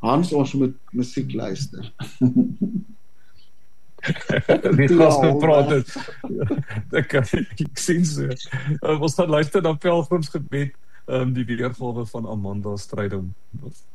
Hans, ons moet musiek luister. Die gas gepraat het. Ek sien so. Ons gaan luister na Pelgrimsgebed, die weergawe van Amanda Strydom.